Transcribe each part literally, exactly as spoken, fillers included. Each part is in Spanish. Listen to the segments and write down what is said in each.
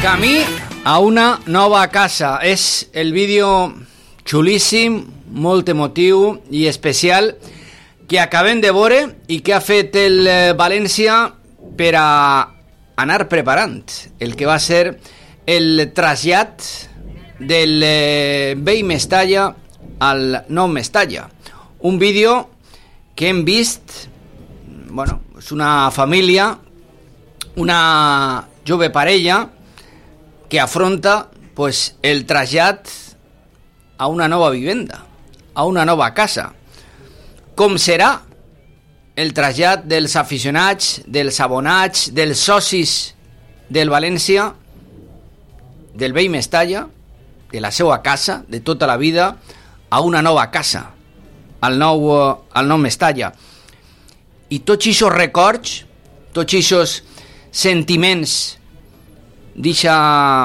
Camí a una nova casa. És el vídeo xulíssim, molt emotiu i especial que acabem de veure i que ha fet el València per a anar preparant el que va ser el trasllat del vell Mestalla al nou Mestalla. Un vídeo que hem vist, bueno, és una família, una jove parella que afronta pues el trasllat a una nova vivenda, a una nova casa. Com serà el trasllat dels aficionats, dels abonats, dels socis del València, del vell Mestalla, de la seva casa, de tota la vida, a una nova casa, al nou, al nou Mestalla. I tots aquests records, tots aquests sentiments d'eixa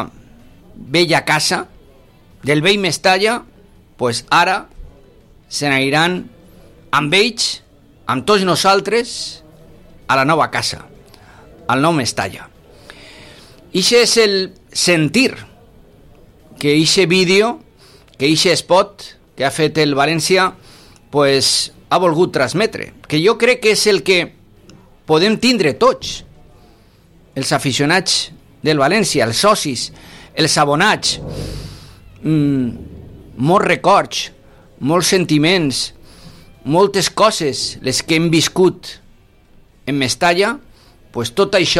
vella casa, del vell Mestalla, pues ara se n'aniran amb ells, amb tots nosaltres, a la nova casa, al nou Mestalla. Ixe és el sentir que ixe vídeo, que ixe spot que ha fet el València, pues ha volgut transmetre, que jo crec que és el que podem tindre tots, els aficionats del València, els socis, els abonats, mmm, molts records, molts sentiments, moltes coses, les que hem viscut en Mestalla, pues tot això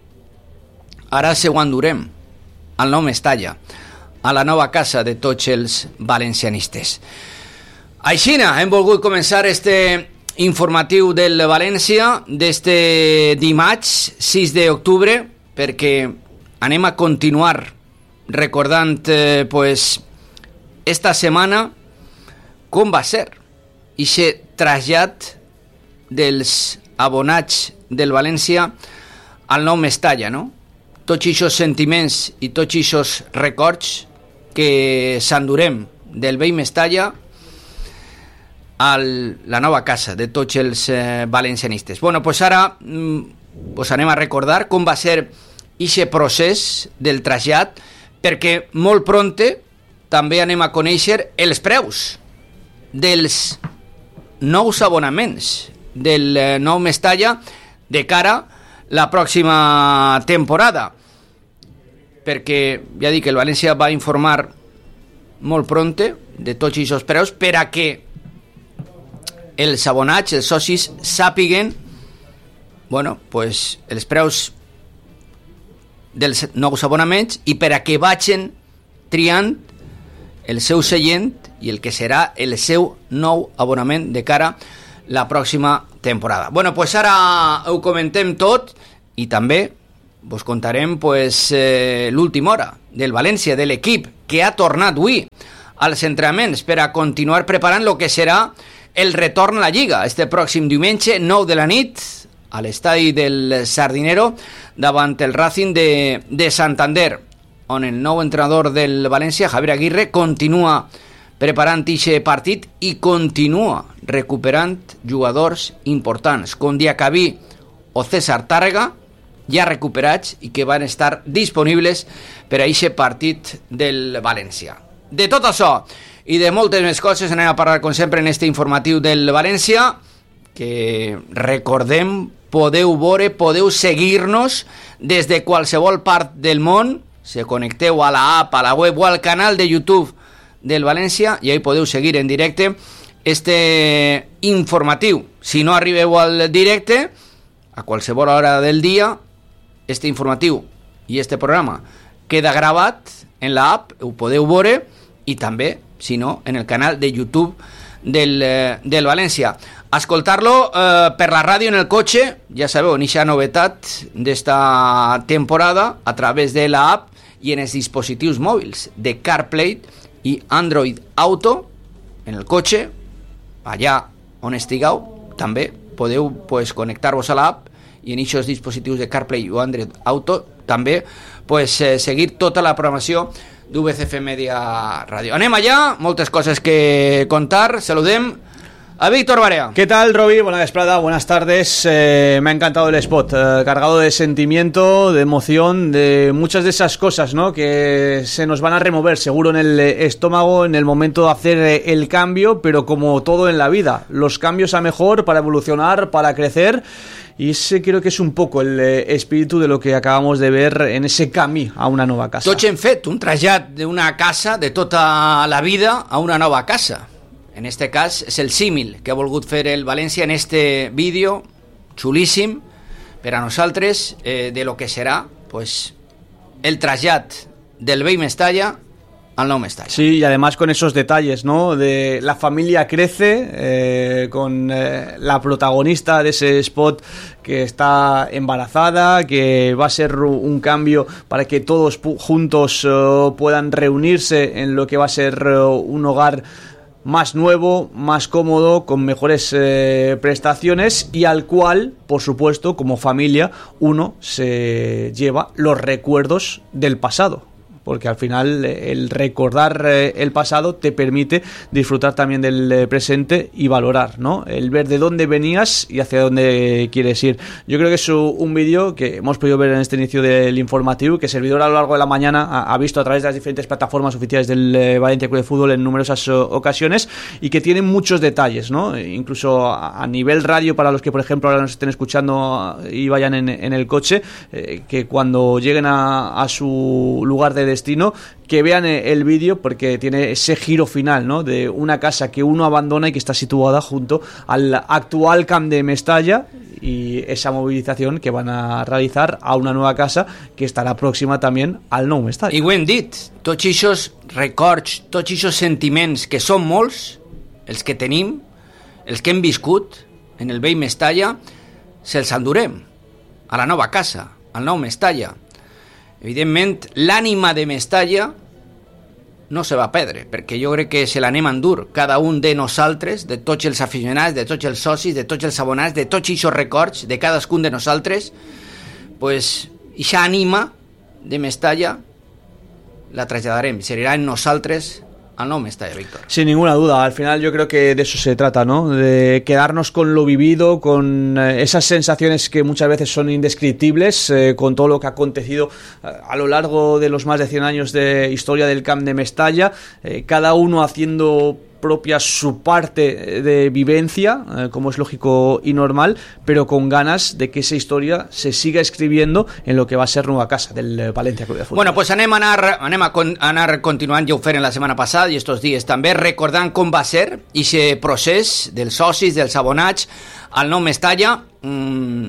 ara se ho endurem al nou Mestalla, a la nova casa de tots els valencianistes. Aixina, hem volgut començar este informatiu del València d'este dimarts sis d'octubre, perquè anem a continuar recordant eh, pues, esta setmana com va ser ixe trasllat dels abonats del València al nou Mestalla, no? Tots aquests sentiments i tots aquests records que s'endurem del vell Mestalla a la nova casa de tots els eh, valencianistes. Bueno, pues ara mm, pues anem a recordar com va ser ixe procés del trasllat, perquè molt pronte també anem a conèixer els preus dels nous abonaments del eh, nou Mestalla de cara la pròxima temporada, perquè ja dic que el València va informar molt pronte de tots aquests preus per a que els abonats, els socis, sàpiguen, bueno, pues, els preus dels nous abonaments i per a que vagin triant el seu seient i el que serà el seu nou abonament de cara la pròxima temporada. Bueno, pues ara ho comentem tot i també vos contarem pues, eh, l'última hora del València, de l'equip que ha tornat avui als entrenaments per a continuar preparant el que serà el retorn a la Lliga este pròxim diumenge, nou de la nit, a l'estadi del Sardinero, davant el Racing de, de Santander, on el nou entrenador del València, Javier Aguirre, continua preparant aquest partit i continua recuperant jugadors importants, com Diacabí o César Tàrrega, ja recuperats i que van estar disponibles per a aquest partit del València. De tot això i de moltes més coses anem a parlar com sempre en este informatiu del València, que recordem, podeu veure, podeu seguir-nos des de qualsevol part del món, se connecteu a la app, a la web o al canal de YouTube del València i ahí podeu seguir en directe este informatiu. Si no arribeu al directe, a qualsevol hora del dia, este informatiu i este programa queda gravat en la app, ho podeu veure, i també, si no, en el canal de YouTube del, eh, del València. Escoltar-lo eh, per la ràdio en el cotxe, ja sabeu, eixa novetat d'esta temporada a través de la app i en els dispositius mòbils de CarPlay i Android Auto en el cotxe, allà on estigueu, també podeu pues, connectar-vos a l'app i en aquests dispositius de CarPlay o Android Auto també pues, eh, seguir tota la programació d'U V C F Media Ràdio. Anem allà, moltes coses que contar. Saludem a Víctor Barea. ¿Qué tal, Roby? Buena vesprada, buenas tardes. Eh, me ha encantado el spot, eh, cargado de sentimiento, de emoción, de muchas de esas cosas, ¿no?, que se nos van a remover seguro en el estómago en el momento de hacer el cambio, pero como todo en la vida, los cambios a mejor para evolucionar, para crecer. Y ese creo que es un poco el eh, espíritu de lo que acabamos de ver en ese camí a una nova casa. Tots hem fet un trasllat d'una casa de tota la vida a una nova casa. En este cas és el símil que ha volgut fer el València en este vídeo xulíssim per a nosaltres, eh, de lo que serà pues, el trasllat del vell Mestalla al nou Mestalla. Sí, y además con esos detalles, ¿no? De la familia crece, eh, con eh, la protagonista de ese spot que está embarazada, que va a ser un cambio para que todos juntos uh, puedan reunirse en lo que va a ser uh, un hogar más nuevo, más cómodo, con mejores eh, prestaciones, y al cual, por supuesto, como familia, uno se lleva los recuerdos del pasado. Porque al final el recordar el pasado te permite disfrutar también del presente y valorar, ¿no? El ver de dónde venías y hacia dónde quieres ir. Yo creo que es un vídeo que hemos podido ver en este inicio del informativo, que el servidor a lo largo de la mañana ha visto a través de las diferentes plataformas oficiales del Valencia Club de Fútbol en numerosas ocasiones, y que tiene muchos detalles, ¿no? Incluso a nivel radio, para los que por ejemplo ahora nos estén escuchando y vayan en, en el coche, eh, que cuando lleguen a, a su lugar de destino, que vean el vídeo, porque tiene ese giro final, ¿no?, de una casa que uno abandona y que está situada junto al actual Camp de Mestalla, y esa movilización que van a realizar a una nueva casa que estarà próxima també al nou Mestalla. I ho hem dit, tots aquests records, tots aquests sentiments, que són molts, els que tenim, els que hem viscut en el vell Mestalla, se'ls endurem a la nova casa, al nou Mestalla. Evidentment, l'ànima de Mestalla no se va a perdre, perquè jo crec que se l'anem a endur cada un de nosaltres, de tots els aficionats, de tots els socis, de tots els abonats, de tots aquests records, de cadascun de nosaltres. Pues, aquesta ànima de Mestalla la traslladarem, serà en nosaltres al nou Mestalla, Víctor. Sin ninguna duda, al final yo creo que de eso se trata, ¿no? De quedarnos con lo vivido, con esas sensaciones que muchas veces son indescriptibles, eh, con todo lo que ha acontecido a lo largo de los más de cien años de historia del Camp de Mestalla, eh, cada uno haciendo propia su parte de vivencia, eh, como es lógico y normal, pero con ganas de que esa historia se siga escribiendo en lo que va a ser nueva casa del Valencia Club de Fútbol. Bueno, pues anem a anar, anem a, con, a anar continuant, ja ho feren la setmana passada i estos dies també, recordant com va ser aquest procés dels socis, dels abonats al nou Mestalla. Mm,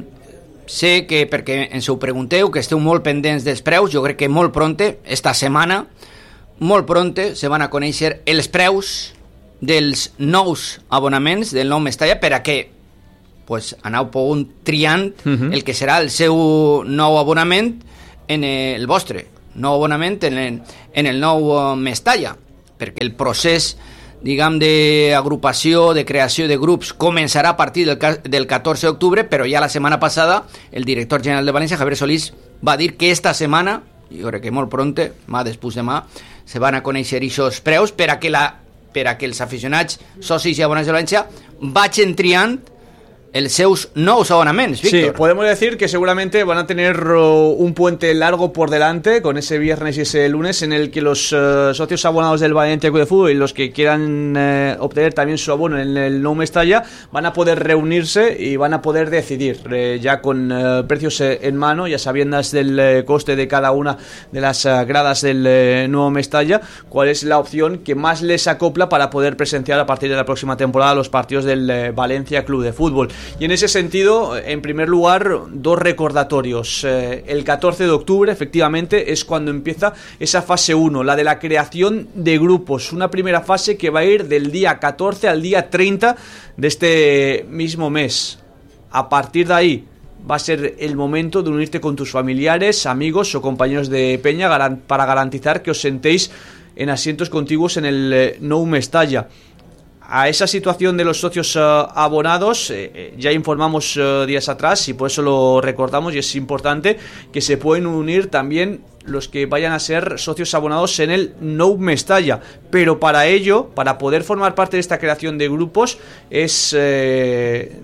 sé que, perquè ens ho pregunteu, que esteu molt pendents dels preus, jo crec que molt pronte, esta setmana, molt pronte se van a conèixer els preus dels nous abonaments del nou Mestalla, per a que pues, aneu pogut triant uh-huh. el que serà el seu nou abonament en el vostre nou abonament en el, en el nou Mestalla, perquè el procés, diguem, d'agrupació, de creació de grups començarà a partir del, del catorze d'octubre, però ja la setmana passada el director general de València, Javier Solís, va dir que esta setmana, jo crec que molt pronte, mà després demà, se van a conèixer aquests preus per a que la per a que els aficionats, socis i abonats de València vagin triant els seus nous abonaments, Víctor. Sí, podemos decir que seguramente van a tener uh, un puente largo por delante, con ese viernes y ese lunes, en el que los uh, socios abonados del Valencia Club de Fútbol y los que quieran uh, obtener también su abono en el nou Mestalla van a poder reunirse y van a poder decidir, eh, ya con uh, precios eh, en mano, ya sabiendas del eh, coste de cada una de las uh, gradas del eh, nuevo Mestalla, cuál es la opción que más les acopla para poder presenciar a partir de la próxima temporada los partidos del eh, Valencia Club de Fútbol. Y en ese sentido, en primer lugar, dos recordatorios. Eh, el catorce de octubre, efectivamente, es cuando empieza esa fase uno, la de la creación de grupos. Una primera fase que va a ir del día catorce al día treinta de este mismo mes. A partir de ahí va a ser el momento de unirte con tus familiares, amigos o compañeros de peña para garantizar que os sentéis en asientos contiguos en el eh, nou Mestalla. A esa situación de los socios uh, abonados eh, ya informamos uh, días atrás, y por eso lo recordamos, y es importante que se pueden unir también los que vayan a ser socios abonados en el Nou Mestalla, pero para ello, para poder formar parte de esta creación de grupos, es eh,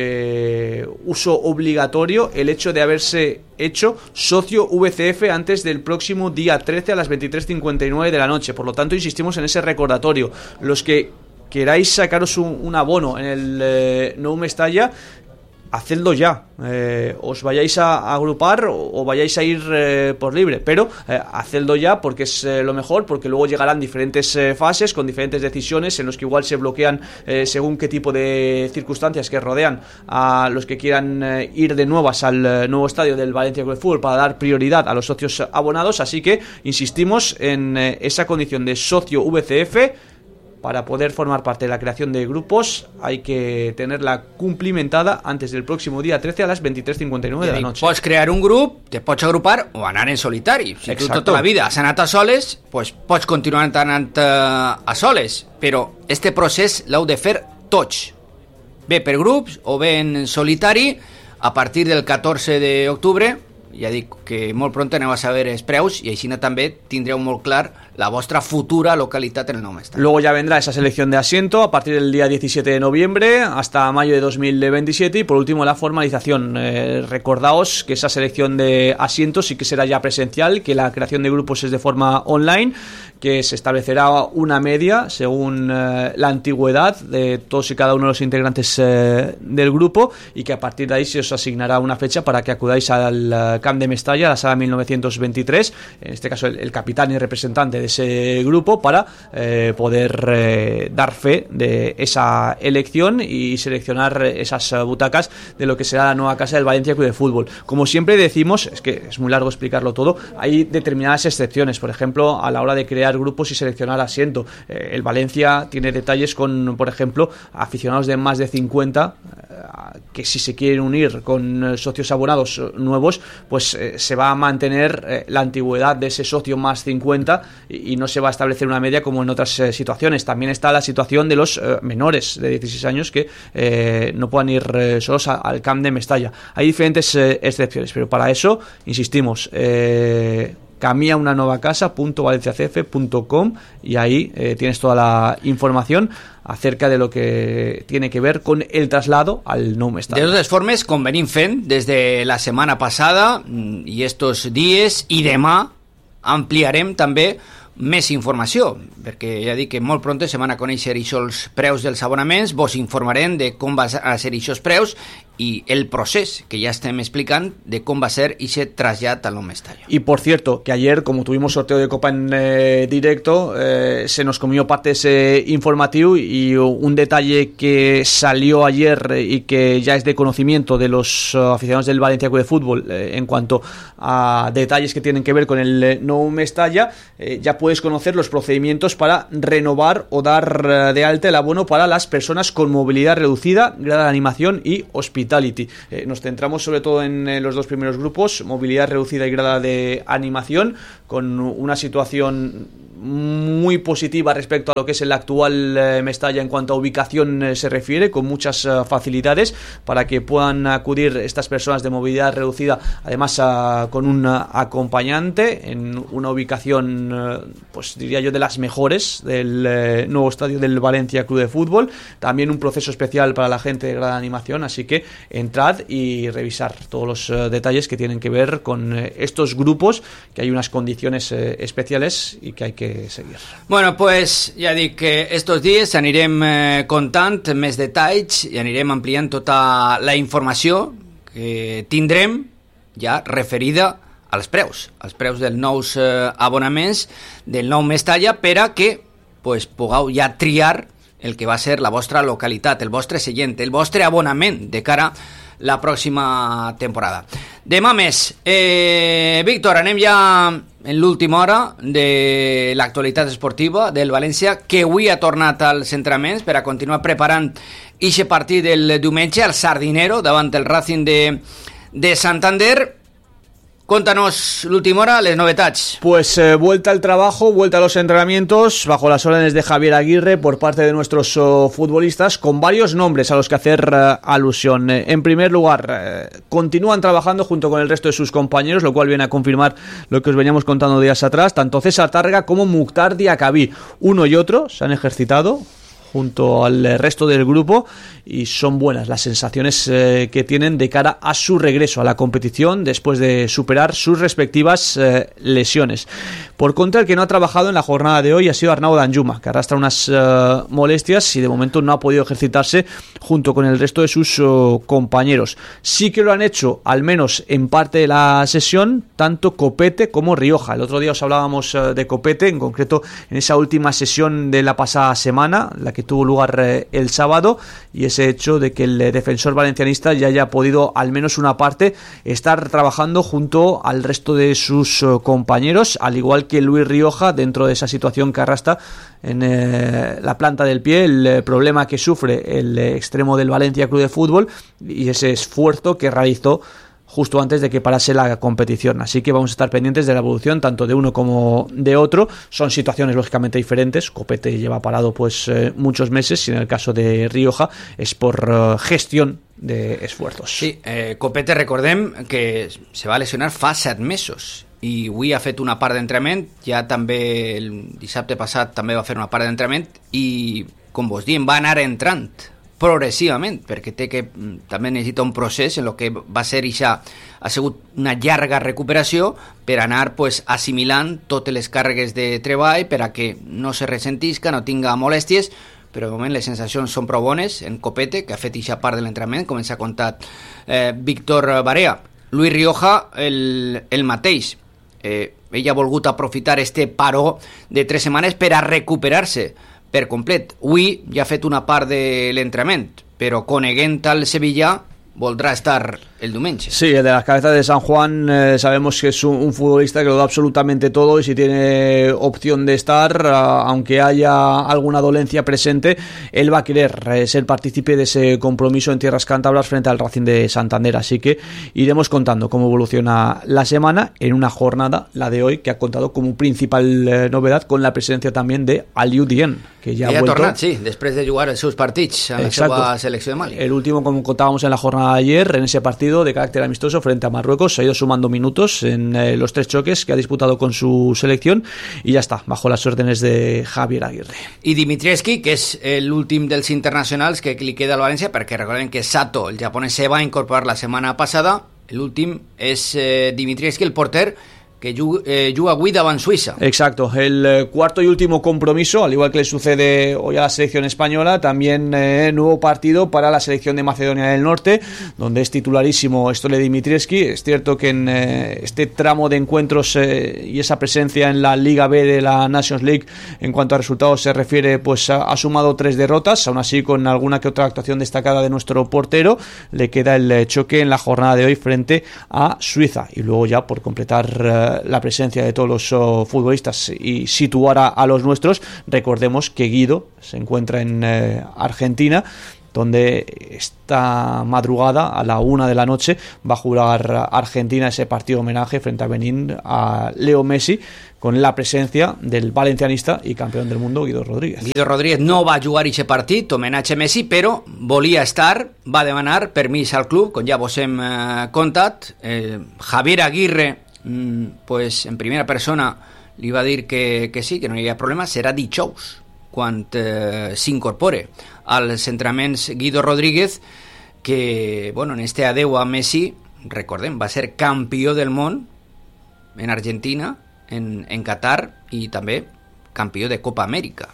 de uso obligatorio el hecho de haberse hecho socio V C F antes del próximo día trece a las veintitrés cincuenta y nueve de la noche. Por lo tanto, insistimos en ese recordatorio. Los que queráis sacaros un, un abono en el eh, Nou Mestalla, hacedlo ya, eh, os vayáis a, a agrupar o, o vayáis a ir eh, por libre, pero eh, hacedlo ya porque es eh, lo mejor, porque luego llegarán diferentes eh, fases con diferentes decisiones en los que igual se bloquean eh, según qué tipo de circunstancias que rodean a los que quieran eh, ir de nuevas al eh, nuevo estadio del Valencia Club de Fútbol para dar prioridad a los socios abonados. Así que insistimos en eh, esa condición de socio V C F. Para poder formar parte de la creación de grupos hay que tenerla cumplimentada antes del próximo día trece a las veintitrés cincuenta y nueve de la noche. Pots crear un grup, te pots agrupar o anar en solitari. Si Exacto. tu tota la vida has anat a soles, pues pots continuar anant a, a soles. Però este procés l'heu de fer tots. Bé per grups o bé en solitari a partir del catorze d'octubre. Ja dic que molt pront aneu a saber els preus i així també tindreu molt clar la vostra futura localitat en el Nou Mestalla. Luego ya vendrá esa selección de asiento a partir del día diecisiete de noviembre hasta mayo de dos mil veintisiete y por último la formalización. Eh, recordaos que esa selección de asientos sí que será ya presencial, que la creación de grupos es de forma online, que se establecerá una media según eh, la antigüedad de todos y cada uno de los integrantes eh, del grupo y que a partir de ahí se os asignará una fecha para que acudáis al uh, Camp de Mestalla, a la sala mil novecientos veintitrés, en este caso el, el capitán y representante de ese grupo, para eh, poder eh, dar fe de esa elección y seleccionar esas uh, butacas de lo que será la nueva casa del Valencia Club de Fútbol. Como siempre decimos, es que es muy largo explicarlo todo, hay determinadas excepciones, por ejemplo, a la hora de crear grupos y seleccionar asiento. Eh, el Valencia tiene detalles con, por ejemplo, aficionados de más de cincuenta eh, que si se quieren unir con eh, socios abonados nuevos, pues eh, se va a mantener eh, la antigüedad de ese socio más cincuenta y, y no se va a establecer una media como en otras eh, situaciones. También está la situación de los eh, menores de dieciséis años que eh, no puedan ir eh, solos a, al Camp de Mestalla. Hay diferentes eh, excepciones, pero para eso, insistimos, eh, camia una nova casa punto valencia c f punto com y ahí eh, tienes toda la información acerca de lo que tiene que ver con el traslado al Nou Mestalla. De totes formes, com venim fent des de la setmana passada i estos dies i demà ampliarem també més informació, perquè ja dic que molt pront se van a conèixer els preus dels abonaments, vos informarem de com va a ser aquests preus y el procés que ya estem explicando de cómo va a ser y se trasllat al Nou Mestalla. Y por cierto, que ayer, como tuvimos sorteo de Copa en eh, directo, eh, se nos comió parte de ese informativo y un detalle que salió ayer y que ya es de conocimiento de los uh, aficionados del Valencia Club de Fútbol eh, en cuanto a detalles que tienen que ver con el eh, Nou Mestalla, eh, ya puedes conocer los procedimientos para renovar o dar uh, de alta el abono para las personas con movilidad reducida, grada de animación y hospital. Eh, nos centramos sobre todo en eh, los dos primeros grupos, movilidad reducida y grada de animación, con una situación muy positiva respecto a lo que es el actual eh, Mestalla en cuanto a ubicación eh, se refiere, con muchas eh, facilidades para que puedan acudir estas personas de movilidad reducida, además a, con un acompañante en una ubicación, eh, pues diría yo, de las mejores del eh, nuevo estadio del Valencia Club de Fútbol. También un proceso especial para la gente de grada de animación, así que entrad y revisar todos los eh, detalles que tienen que ver con eh, estos grupos, que hay unas condiciones eh, especiales y que hay que seguir. Bueno, pues ja dic que estos dies anirem eh, contant més detalls i anirem ampliant tota la informació que tindrem ja referida als preus, als preus dels nous eh, abonaments del Nou Mestalla, per a que pues, pugueu ja triar el que va ser la vostra localitat, el vostre seient, el vostre abonament de cara a la pròxima temporada. Demà més. Eh, Víctor, anem ja en l'última hora de l'actualitat esportiva del València, que avui ha tornat als entrenaments per a continuar preparant ixe partit del diumenge al Sardinero davant el Racing de, de Santander. Cuéntanos l'última hora, les novetats. Pues eh, vuelta al trabajo, vuelta a los entrenamientos, bajo las órdenes de Javier Aguirre por parte de nuestros oh, futbolistas, con varios nombres a los que hacer eh, alusión. Eh, en primer lugar, eh, continúan trabajando junto con el resto de sus compañeros, lo cual viene a confirmar lo que os veníamos contando días atrás. Tanto César Tárrega como Mukhtar Diakhaby, uno y otro, se han ejercitado junto al resto del grupo y son buenas las sensaciones eh, que tienen de cara a su regreso a la competición después de superar sus respectivas eh, lesiones. Por contra, el que no ha trabajado en la jornada de hoy ha sido Arnau Danjuma, que arrastra unas eh, molestias y de momento no ha podido ejercitarse junto con el resto de sus oh, compañeros. Sí que lo han hecho, al menos en parte de la sesión, tanto Copete como Rioja. El otro día os hablábamos eh, de Copete, en concreto en esa última sesión de la pasada semana, la que que tuvo lugar eh, el sábado, y ese hecho de que el eh, defensor valencianista ya haya podido, al menos una parte, estar trabajando junto al resto de sus eh, compañeros, al igual que Luis Rioja, dentro de esa situación que arrastra en eh, la planta del pie, el eh, problema que sufre el eh, extremo del Valencia Club de Fútbol y ese esfuerzo que realizó justo antes de que parase la competición. Así que vamos a estar pendientes de la evolución tanto de uno como de otro. Son situaciones lógicamente diferentes. Copete lleva parado pues eh, muchos meses, y en el caso de Rioja es por uh, gestión de esfuerzos. Sí, eh, Copete, recordem que se va a lesionar fa set mesos i avui ha fet una part d'entrenament, ja també el dissabte passat també va fer una part d'entrenament i, com vos diem, va anar entrant progressivament, perquè té que també necessita un procés en el que va ser ixa, ha sigut una llarga recuperació per anar pues, assimilant totes les càrregues de treball per a que no se ressentisca, no tinga molèsties, però de moment les sensacions són prou bones en Copete, que ha fet ixa part de l'entrenament, com ens ha contat eh, Víctor Barea. Luis Rioja, el, el mateix. Eh, ell ha volgut aprofitar este paró de tres setmanes per a recuperar-se per complet. Avui ja ha fet una part de l'entrenament, però coneguent al Sevilla voldrá estar el diumenge. Sí, el de las cabezas de San Juan, eh, sabemos que es un, un futbolista que lo da absolutamente todo, y si tiene opción de estar, uh, aunque haya alguna dolencia presente, él va a querer eh, ser partícipe de ese compromiso en tierras cántabras frente al Racing de Santander. Así que iremos contando cómo evoluciona la semana en una jornada, la de hoy, que ha contado como principal eh, novedad con la presencia también de Aliou Dieng, que ya, ja ha vuelto. tornat, sí, després de jugar els seus partits a la seva selecció de Mali. El último, como contábamos en la jornada de ayer, en ese partido de carácter amistoso frente a Marruecos, se ha ido sumando minutos en eh, los tres choques que ha disputado con su selección, y ya está, bajo las órdenes de Javier Aguirre. I Dimitrievski, que és l'últim dels internacionals que li queda al València, perquè recordem que Sato, el japonès, se va incorporar la setmana passada. L'últim és eh, Dimitrievski, el porter, que juga, eh, juga avui davant Suïssa. Exacto, el eh, cuarto y último compromiso, al igual que le sucede hoy a la selección española, también eh, nuevo partido para la selección de Macedonia del Norte, donde es titularísimo Stole Dimitrievski. Es cierto que en eh, este tramo de encuentros eh, y esa presencia en la Liga B de la Nations League, en cuanto a resultados se refiere, pues ha, ha sumado tres derrotas, aún así con alguna que otra actuación destacada de nuestro portero. Le queda el eh, choque en la jornada de hoy frente a Suiza, y luego ya por completar eh, la presencia de todos los uh, futbolistas y situar a, a los nuestros, recordemos que Guido se encuentra en eh, Argentina, donde esta madrugada a la una de la noche va a jugar Argentina ese partido homenaje frente a Benín a Leo Messi, con la presencia del valencianista y campeón del mundo Guido Rodríguez. Guido Rodríguez no va jugar aquest partit, homenatge a Messi, però volia estar, va demanar permís al club, com ja vos hem eh, contat. Eh, Javier Aguirre, mm, pues en primera persona li va dir que, que sí, que no hi havia problema. Serà dijous quan eh, s'incorpore als entrenaments Guido Rodríguez, que, bueno, en este adeu a Messi, recordem, va ser campió del món en Argentina, en, en Qatar, i també campió de Copa Amèrica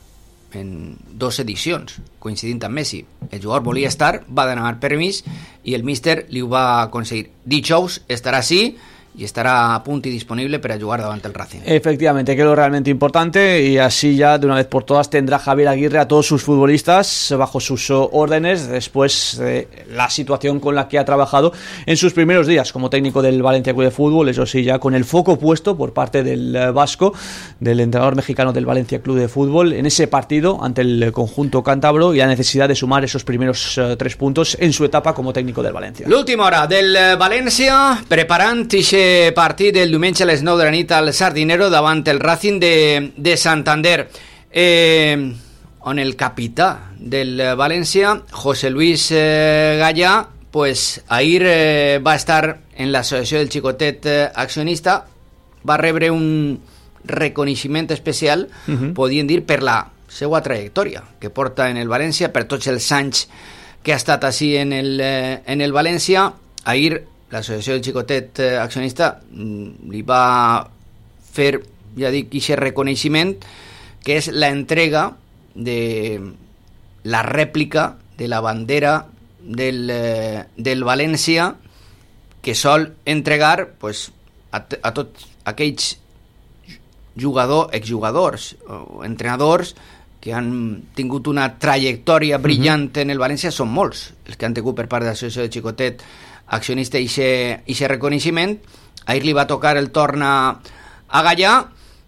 en dos edicions, coincidint amb Messi. El jugador volia estar, va demanar permís i el míster li ho va aconseguir. Dijous estarà així y estará a punto y disponible para jugar davant el Racing. Efectivamente, que es lo realmente importante, y así ya de una vez por todas tendrá Javier Aguirre a todos sus futbolistas bajo sus órdenes después de la situación con la que ha trabajado en sus primeros días como técnico del Valencia Club de Fútbol. Eso sí, ya con el foco puesto por parte del vasco, del entrenador mexicano del Valencia Club de Fútbol, en ese partido ante el conjunto cántabro y la necesidad de sumar esos primeros uh, tres puntos en su etapa como técnico del Valencia. L'última hora del València, preparant ixe este partit del diumenge a les nou de la nit al Sardinero davant el Racing de, de Santander, eh, on el capità del València, José Luis eh, Gallà, pues ahir eh, va estar en l'associació del Xicotet eh, accionista, va rebre un reconeixement especial, uh-huh. podríem dir, per la seva trajectòria que porta en el València, per tots els anys que ha estat així en el, eh, en el València. Ahir l'associació del Xicotet eh, accionista li va fer, ja dic, aquest reconeixement, que és la entrega de la rèplica de la bandera del, eh, del València, que sol entregar pues, a, a tots aquells jugadors, exjugadors o entrenadors que han tingut una trajectòria brillant uh-huh. en el València. Són molts els que han tingut per part de l'associació de Xicotet accionista i aquest reconeixement. Ahir li va tocar el torn a, a Gallà,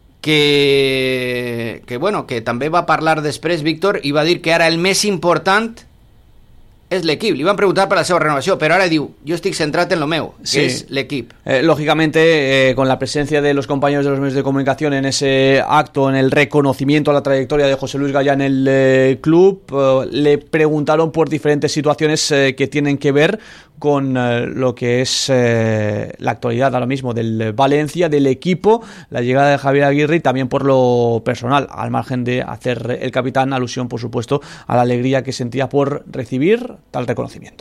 que, que, bueno, que també va parlar després, Víctor, i va dir que ara el més important és l'equip. Li van preguntar per la seva renovació, però ara diu, jo estic centrat en lo meu, que sí. es l'equip. Eh, lógicamente, eh, con la presencia de los compañeros de los medios de comunicación en ese acto, en el reconocimiento a la trayectoria de José Luis Gallà en el eh, club, eh, le preguntaron por diferentes situaciones eh, que tienen que ver con eh, lo que es eh, la actualidad ahora mismo del Valencia, del equipo, la llegada de Javier Aguirre y también por lo personal, al margen de hacer el capitán alusión, por supuesto, a la alegría que sentía por recibir tal reconocimiento.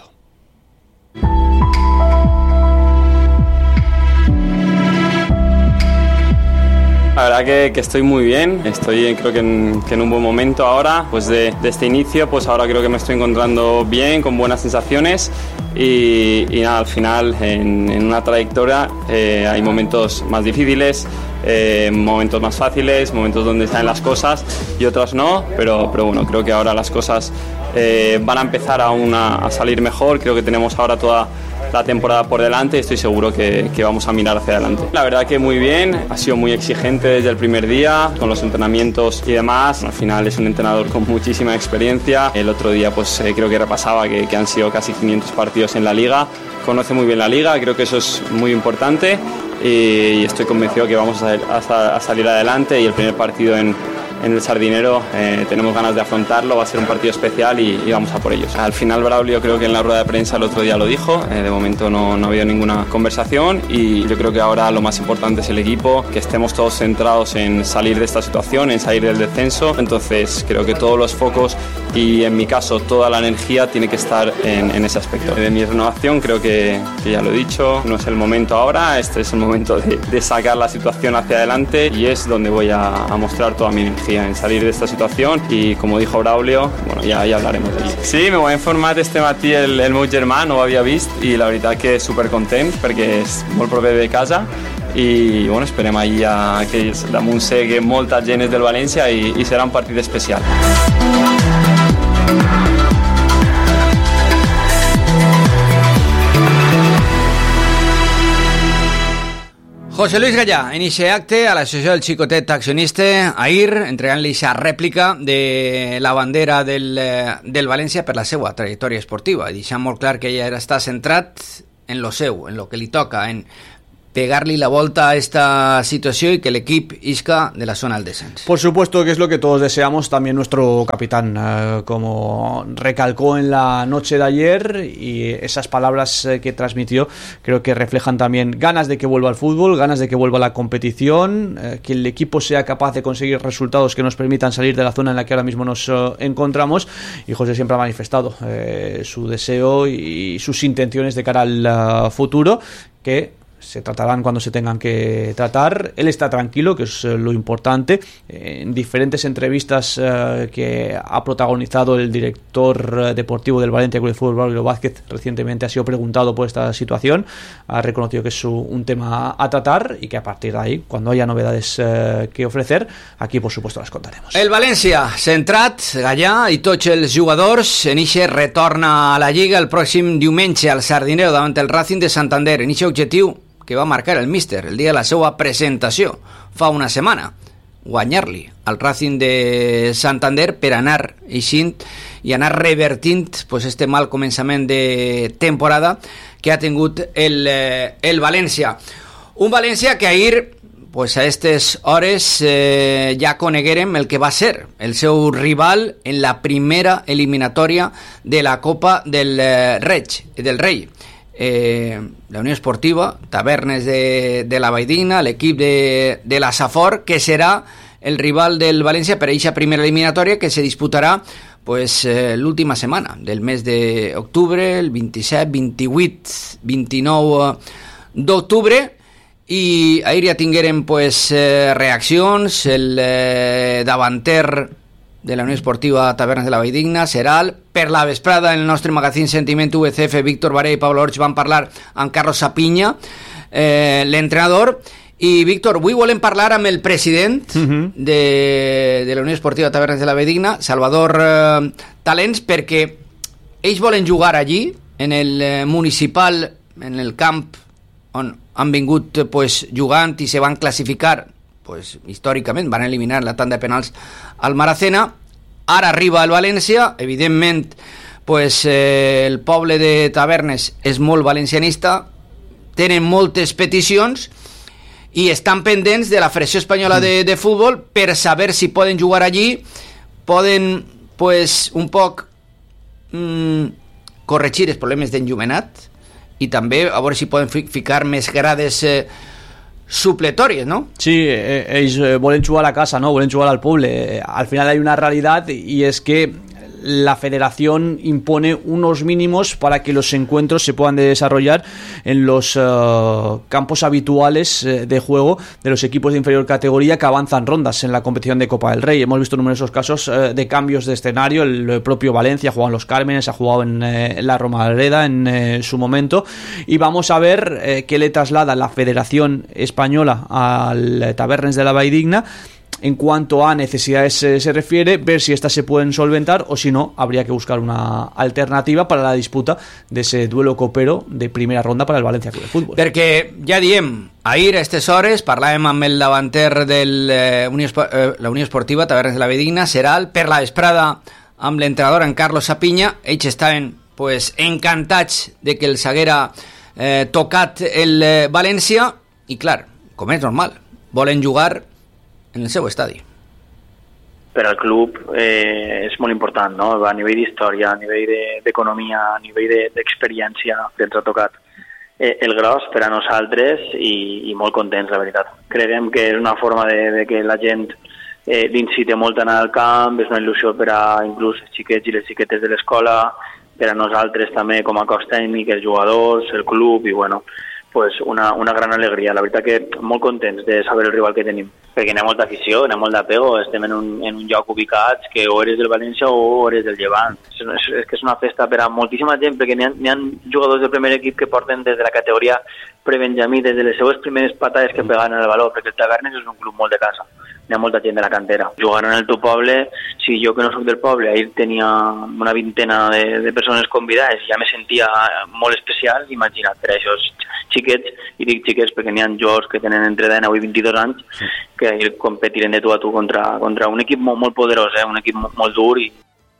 La verdad que, que estoy muy bien, estoy creo que en, que en un buen momento ahora, pues de, de este inicio, pues ahora creo que me estoy encontrando bien, con buenas sensaciones y, y nada, al final en, en una trayectoria eh, hay momentos más difíciles, eh, momentos más fáciles, momentos donde salen las cosas y otros no, pero, pero bueno, creo que ahora las cosas eh, van a empezar aún a, a salir mejor, creo que tenemos ahora toda la temporada por delante y estoy seguro que, que vamos a mirar hacia adelante. La verdad que muy bien, ha sido muy exigente desde el primer día, con los entrenamientos y demás. Al final es un entrenador con muchísima experiencia. El otro día pues eh, creo que repasaba que, que han sido casi quinientos partidos en la Liga. Conoce muy bien la Liga, creo que eso es muy importante y, y estoy convencido que vamos a, a, a salir adelante y el primer partido en en el Sardinero eh, tenemos ganas de afrontarlo, va a ser un partido especial y, y vamos a por ellos. Al final Braulio creo que en la rueda de prensa el otro día lo dijo, eh, de momento no, no ha habido ninguna conversación y yo creo que ahora lo más importante es el equipo, que estemos todos centrados en salir de esta situación, en salir del descenso, entonces creo que todos los focos y en mi caso toda la energía tiene que estar en, en ese aspecto. De mi renovación creo que, que ya lo he dicho, no es el momento ahora, este es el momento de, de sacar la situación hacia adelante y es donde voy a, a mostrar toda mi energía en salir de esta situación y como dijo Braulio, bueno, ya, ya hablaremos de ello. Sí, me voy a informar este matí el, el meu germà, no ho havia vist i la veritat que super content perquè és molt proper de casa i bueno, esperem ahir a, que damunt segui molta gent del València i, i serà un partit especial. José Luis Gallà, en aquest acte a l'associació del Xicotet accionista, ahir, entregant-li aquesta rèplica de la bandera del, del València per la seva trajectòria esportiva, i deixant molt clar que ella està centrat en lo seu, en lo que li toca, en pegarle la vuelta a esta situación y que el equipo isca de la zona del descenso. Por supuesto que es lo que todos deseamos, también nuestro capitán, eh, como recalcó en la noche de ayer, y esas palabras eh, que transmitió creo que reflejan también ganas de que vuelva al fútbol, ganas de que vuelva la competición, eh, que el equipo sea capaz de conseguir resultados que nos permitan salir de la zona en la que ahora mismo nos eh, encontramos, y José siempre ha manifestado eh, su deseo y sus intenciones de cara al uh, futuro, que se tratarán cuando se tengan que tratar. Él está tranquilo, que es lo importante. En diferentes entrevistas eh, que ha protagonizado el director deportivo del Valencia Club de Fútbol, Braulio Vázquez, recientemente ha sido preguntado por esta situación. Ha reconocido que es un tema a tratar y que a partir de ahí, cuando haya novedades eh, que ofrecer, aquí por supuesto las contaremos. El València, centrat, Gallà i tots els jugadors, en ixe retorna a la Lliga el pròxim diumenge al Sardinero davant el Racing de Santander. En ixe objectiu que va marcar el míster el dia de la seva presentació fa una setmana, guanyar-li al Racing de Santander per anar eixint i anar revertint pues, este mal començament de temporada que ha tingut el, el València. Un València que ahir, pues a aquestes hores, eh, ja coneguérem el que va ser el seu rival en la primera eliminatòria de la Copa del eh, Reig, del Rei. Eh, la Unió Esportiva Tavernes de, de la Valldigna, l'equip de, de la Safor, que serà el rival del València per a aquesta primera eliminatòria que se disputarà pues, eh, l'última setmana del mes d'octubre, el vint-i-set, vint-i-vuit, vint-i-nou d'octubre. I ahir ja tinguérem pues, eh, reaccions. El eh, davanter de la Unió Esportiva Tavernes de la Valldigna, Seral. Per la vesprada, en el nostre magazín Sentiment U C F, Víctor Baré i Pablo Orch van parlar amb Carlos Sapinya, eh, l'entrenador. I, Víctor, avui volem parlar amb el president uh-huh. de, de la Unió Esportiva Tavernes de la Valldigna, Salvador eh, Talents, perquè ells volen jugar allí, en el eh, municipal, en el camp on han vingut pues, jugant i se van classificar, pues, històricament, van eliminar la tanda de penals al Maracena. Ara arriba el València, evidentment pues, eh, el poble de Tavernes és molt valencianista, tenen moltes peticions i estan pendents de la Federació Espanyola de, de Futbol per saber si poden jugar allí, poden pues, un poc mm, corregir els problemes d'enllumenat i també a veure si poden ficar més grades eh, supletòries, ¿no? Sí, eh, ells volen jugar a la casa, ¿no? Volen jugar al poble. Al final hay una realidad y es que la federación impone unos mínimos para que los encuentros se puedan desarrollar en los uh, campos habituales uh, de juego de los equipos de inferior categoría que avanzan rondas en la competición de Copa del Rey. Hemos visto numerosos casos uh, de cambios de escenario. El, el propio Valencia ha jugado en Los Cármenes, ha jugado en, uh, en la Romareda en uh, su momento, y vamos a ver uh, qué le traslada la Federación Española al Tavernes de la Valldigna en cuanto a necesidades se, se refiere, ver si estas se pueden solventar o si no, habría que buscar una alternativa para la disputa de ese duelo copero de primera ronda para el València Club de Futbol. Perquè ja diem, ahir a aquestes hores parlàvem amb el davanter de eh, Unió, eh, la Unió Esportiva Tavernes de la Valldigna, Seral, per la vesprada amb l'entrenador en Carlos Sapinya. Ells estaven pues, encantats de que els haguera eh, tocat el eh, València i clar, com és normal, volen jugar en el seu estadi. Per al club eh, és molt important, no? A nivell d'història, a nivell d'economia, a nivell d'experiència, ens ha tocat eh, el gros per a nosaltres i, i molt contents, la veritat. Creiem que és una forma de, de que la gent eh, l'incite molt a anar al camp, és una il·lusió per a inclús els xiquets i les xiquetes de l'escola, per a nosaltres també com a cos tècnic, els jugadors, el club, i bueno, pues una, una gran alegria. La veritat que molt contents de saber el rival que tenim, perquè n'hi ha molta afició, n'hi ha molt d'apego, estem en un, en un lloc ubicats que o eres del València o eres del Llevant. És, és, és que és una festa per a moltíssima gent, perquè n'hi ha, n'hi ha jugadors del primer equip que porten des de la categoria prebenjamí, des de les seues primeres patades que peguen en el valor, perquè el Tavernes és un club molt de casa. N'hi ha molta gent de la cantera. Jugant en el teu poble, si jo que no soc del poble, ahir tenia una vintena de, de persones convidades, ja me sentia molt especial, imagina't, per això xiquets, i dic xiquets perquè n'hi ha jugadors que tenen entre dinou i vint-i-dos anys, que ahir competiren de tu a tu contra, contra un equip molt, molt poderós, eh? Un equip molt, molt dur i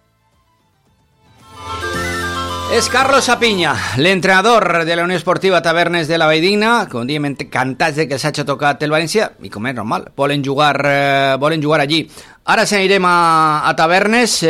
és Carlos Sapinya, l'entrenador de la Unió Esportiva Tavernes de la Valldigna, com diem, encantats de que s'hagi tocat el València, i com és normal, volen jugar, eh, volen jugar allí. Ara s'anirem a, a Tavernes,